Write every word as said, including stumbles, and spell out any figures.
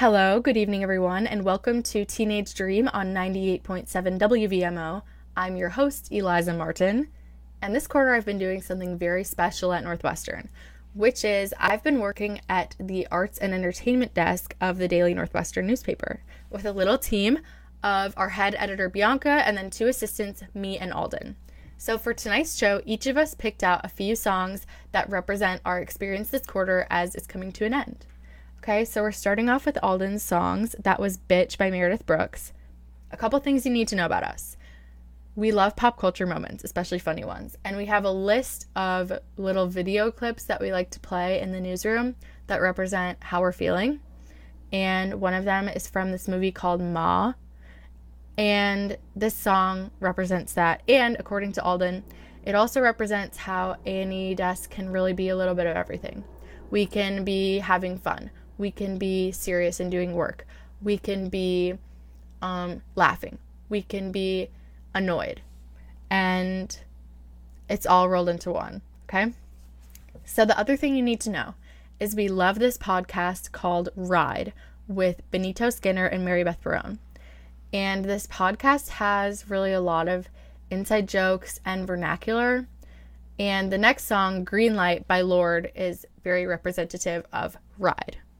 Hello, good evening, everyone, and welcome to Teenage Dream on ninety-eight point seven W V M O. I'm your host, Eliza Martin, and this quarter I've been doing something very special at Northwestern, which is I've been working at the arts and entertainment desk of the Daily Northwestern newspaper with a little team of our head editor, Bianca, and then two assistants, me and Alden. So for tonight's show, each of us picked out a few songs that represent our experience this quarter as it's coming to an end. Okay, so we're starting off with Alden's songs. That was Bitch by Meredith Brooks. A couple things you need to know about us. We love pop culture moments, especially funny ones. And we have a list of little video clips that we like to play in the newsroom that represent how we're feeling. And one of them is from this movie called Ma. And this song represents that. And according to Alden, it also represents how A and E desk can really be a little bit of everything. We can be having fun. We can be serious and doing work. We can be um, laughing. We can be annoyed. And it's all rolled into one, okay? So the other thing you need to know is we love this podcast called Ride with Benito Skinner and Mary Beth Barone. And this podcast has really a lot of inside jokes and vernacular. And the next song, Green Light by Lorde, is very representative of Ride.